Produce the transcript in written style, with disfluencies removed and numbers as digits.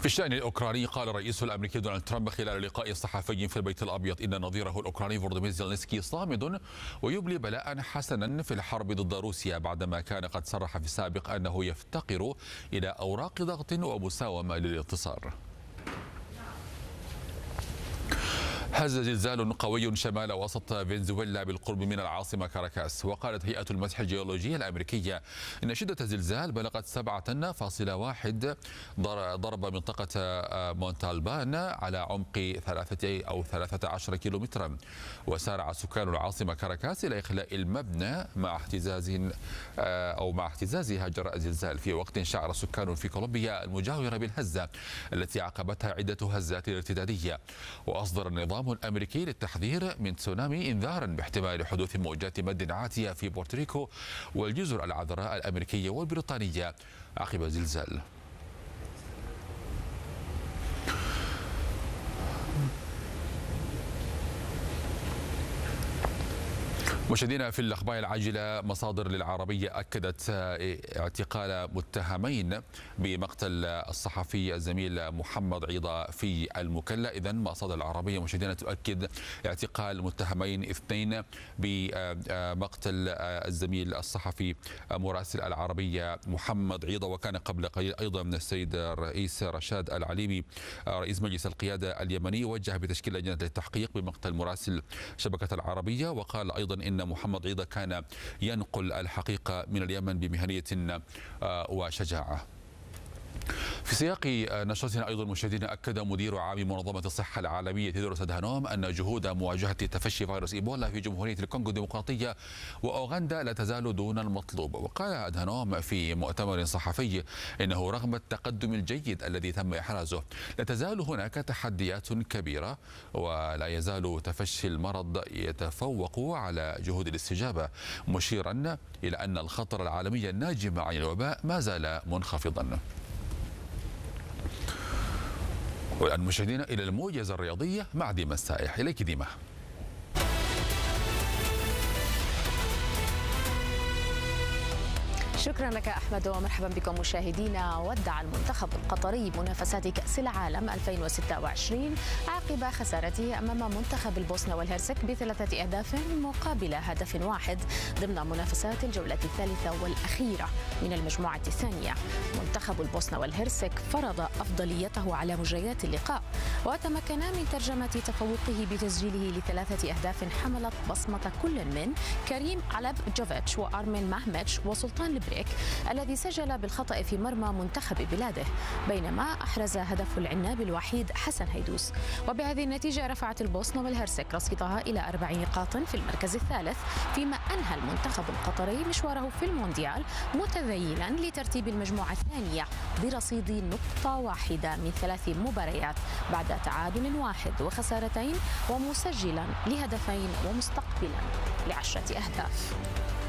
في الشأن الأوكراني قال الرئيس الأمريكي دونالد ترامب خلال لقاء صحفي في البيت الأبيض إن نظيره الأوكراني فولوديمير زيلينسكي صامد ويبلي بلاء حسنا في الحرب ضد روسيا، بعدما كان قد صرح في السابق أنه يفتقر إلى أوراق ضغط ومساومة للانتصار. هز زلزال قوي شمال وسط فنزويلا بالقرب من العاصمة كاراكاس، وقالت هيئة المسح الجيولوجية الأمريكية إن شدة الزلزال بلغت 7.1 ضرب منطقة مونتالبان على عمق 13 كيلومترا، وسارع سكان العاصمة كاراكاس إلى إخلاء المبنى مع اهتزازها جراء الزلزال، في وقت شعر سكان في كولومبيا المجاورة بالهزة التي عقبتها عدة هزات ارتدادية. وأصدر النظام الأمريكي للتحذير من تسونامي إنذارا باحتمال حدوث موجات مد عاتية في بورتوريكو والجزر العذراء الأمريكية والبريطانية عقب الزلزال. مشاهدينا، في الأخبار العاجلة، مصادر للعربية أكدت اعتقال متهمين بمقتل الصحفي الزميل محمد عيضة في المكلا. إذن مصادر العربية مشاهدينا تؤكد اعتقال متهمين اثنين بمقتل الزميل الصحفي مراسل العربية محمد عيضة. وكان قبل قليل أيضا من السيد الرئيس رشاد العليمي رئيس مجلس القيادة اليمني وجه بتشكيل لجنة للتحقيق بمقتل مراسل شبكة العربية، وقال أيضا إن محمد عيضة كان ينقل الحقيقة من اليمن بمهنية وشجاعة. في سياق نشرتنا أيضا مشاهدينا، أكد مدير عام منظمة الصحة العالمية تيدروس أدهانوم أن جهود مواجهة تفشي فيروس إيبولا في جمهورية الكونغو الديمقراطية وأوغندا لا تزال دون المطلوب. وقال أدهانوم في مؤتمر صحفي إنه رغم التقدم الجيد الذي تم إحرازه لا تزال هناك تحديات كبيرة، ولا يزال تفشي المرض يتفوق على جهود الاستجابة، مشيرا إلى أن الخطر العالمي الناجم عن الوباء ما زال منخفضا. والآن مشاهدينا إلى الموجزة الرياضية مع ديما السائح. إليك ديما. شكرا لك أحمد ومرحبا بكم مشاهدينا. ودع المنتخب القطري منافسات كأس العالم 2026 عقب خسارته أمام منتخب البوسنة والهرسك ب3 أهداف مقابل هدف واحد ضمن منافسات الجولة الثالثة والأخيرة من المجموعة الثانية. منتخب البوسنة والهرسك فرض أفضليته على مجريات اللقاء وتمكن من ترجمة تفوقه بتسجيله ل3 أهداف حملت بصمة كل من كريم علب جوفيتش وأرمين ماهميتش وسلطان لبريك الذي سجل بالخطأ في مرمى منتخب بلاده، بينما أحرز هدف العناب الوحيد حسن هيدوس. وبهذه النتيجة رفعت البوسنة والهرسك رصيدها إلى 4 نقاط في المركز الثالث، فيما أنهى المنتخب القطري مشواره في المونديال متذيلا لترتيب المجموعة الثانية برصيد نقطة واحدة من 3 مباريات بعد تعادل 1 وخسارتين ومسجلا ل2 ومستقبلا ل10 أهداف.